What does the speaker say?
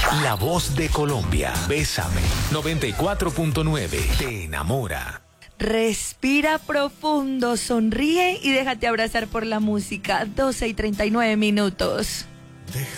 La voz de Colombia. Bésame. 94.9. Te enamora. Respira profundo, sonríe y déjate abrazar por la música. 12:39.